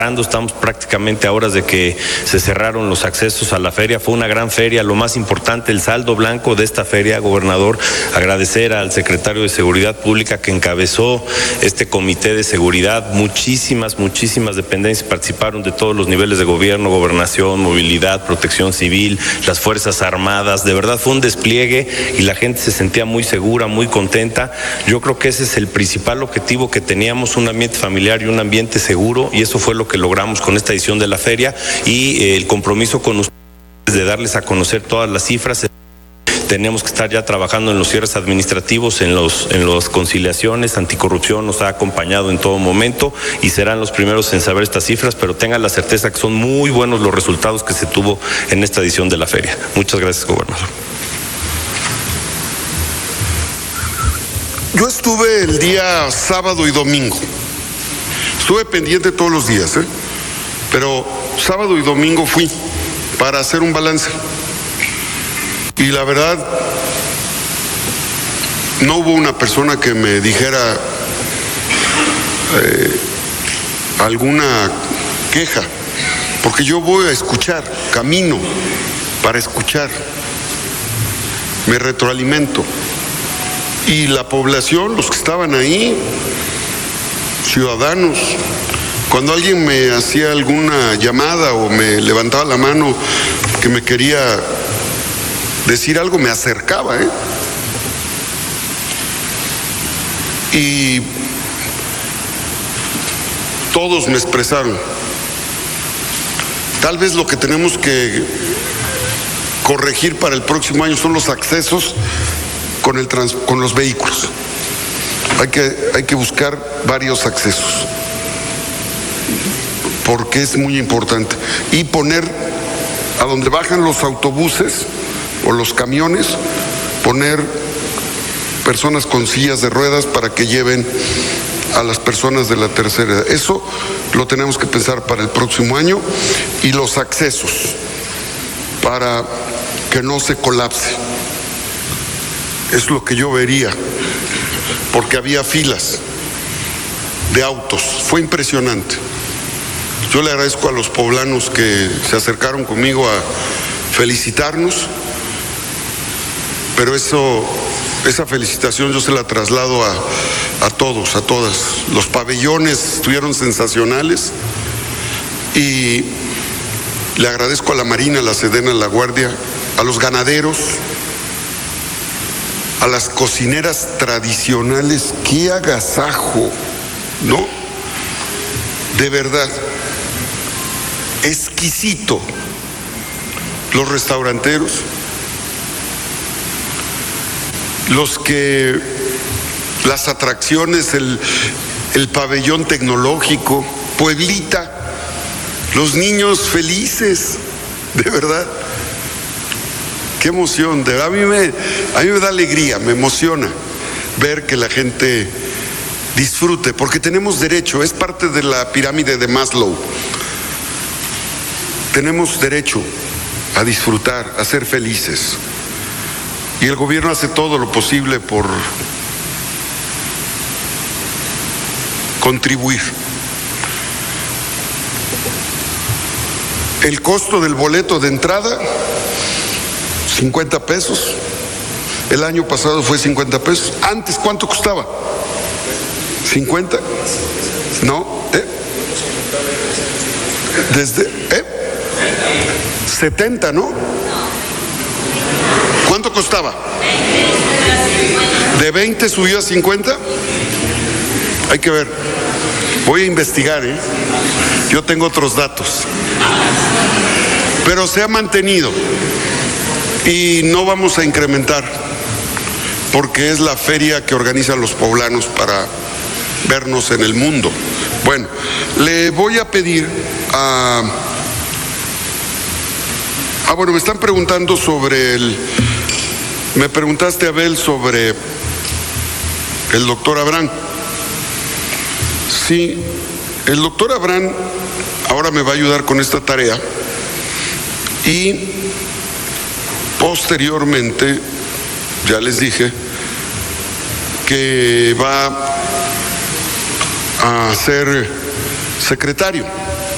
Estamos prácticamente a horas de que se cerraron los accesos a la feria. Fue una gran feria, lo más importante, el saldo blanco de esta feria, gobernador. Agradecer al secretario de Seguridad Pública que encabezó este comité de seguridad. Muchísimas dependencias participaron de todos los niveles de gobierno, gobernación, movilidad, protección civil, las Fuerzas Armadas. De verdad fue un despliegue y la gente se sentía muy segura, muy contenta. Yo creo que ese es el principal objetivo que teníamos, un ambiente familiar y un ambiente seguro, y eso fue lo que logramos con esta edición de la feria y el compromiso con ustedes de darles a conocer todas las cifras. Tenemos que estar ya trabajando en los cierres administrativos, en las conciliaciones. Anticorrupción nos ha acompañado en todo momento y serán los primeros en saber estas cifras, pero tengan la certeza que son muy buenos los resultados que se tuvo en esta edición de la feria. Muchas gracias, gobernador. Yo estuve el día sábado y domingo. Estuve pendiente todos los días, pero sábado y domingo fui para hacer un balance. Y la verdad, no hubo una persona que me dijera alguna queja, porque yo voy a escuchar, camino para escuchar, me retroalimento. Y la población, los que estaban ahí, ciudadanos, cuando alguien me hacía alguna llamada o me levantaba la mano que me quería decir algo, me acercaba, y todos me expresaron. Tal vez lo que tenemos que corregir para el próximo año son los accesos con los vehículos. Hay que buscar varios accesos, porque es muy importante. Y poner a donde bajan los autobuses o los camiones, poner personas con sillas de ruedas para que lleven a las personas de la tercera edad. Eso lo tenemos que pensar para el próximo año. Y los accesos, para que no se colapse. Es lo que yo vería, porque había filas de autos. Fue impresionante. Yo le agradezco a los poblanos que se acercaron conmigo a felicitarnos, pero esa felicitación yo se la traslado a todos, a todas. Los pabellones estuvieron sensacionales y le agradezco a la Marina, a la Sedena, a la Guardia, a los ganaderos, a las cocineras tradicionales. ¡Qué agasajo! ¿No? De verdad, exquisito. Los restauranteros, las atracciones, el pabellón tecnológico, Pueblita, los niños felices, de verdad. Qué emoción, a mí me da alegría, me emociona ver que la gente disfrute, porque tenemos derecho, es parte de la pirámide de Maslow. Tenemos derecho a disfrutar, a ser felices. Y el gobierno hace todo lo posible por contribuir. El costo del boleto de entrada, 50 pesos. El año pasado fue 50 pesos. Antes, ¿cuánto costaba? 50. ¿No? Desde 70, ¿no? ¿Cuánto costaba? ¿De 20 subió a 50? Hay que ver. Voy a investigar, Yo tengo otros datos. Pero se ha mantenido. Y no vamos a incrementar, porque es la feria que organizan los poblanos para vernos en el mundo. Bueno, le voy a pedir bueno, me están preguntando me preguntaste, Abel, sobre el doctor Abraham. Sí, el doctor Abraham ahora me va a ayudar con esta tarea y posteriormente, ya les dije, que va a ser secretario.